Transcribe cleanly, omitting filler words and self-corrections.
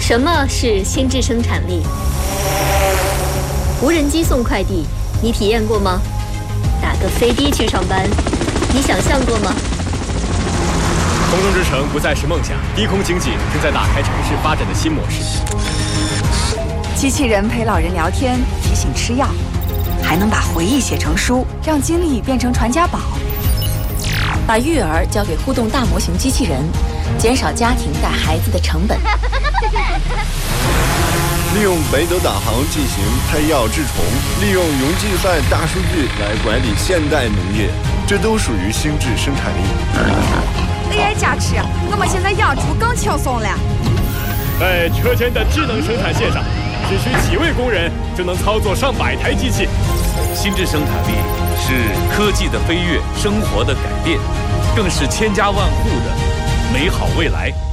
什么是心智生产力？无人机送快递，你体验过吗？打个飞的去上班，你想象过吗？ 空中之城不再是梦想，低空经济正在打开城市发展的新模式。 机器人陪老人聊天，提醒吃药，还能把回忆写成书，让经历变成传家宝。 把育儿交给互动大模型机器人，减少家庭带孩子的成本。 利用北斗导航进行配药治虫，利用云计算大数据来管理现代农业，这都属于心智生产力。 AI 加持，我们现在养猪更轻松了。 在车间的智能生产线上，只需几位工人就能操作上百台机器。 心智生产力是科技的飞跃，生活的改变，更是千家万户的美好未来。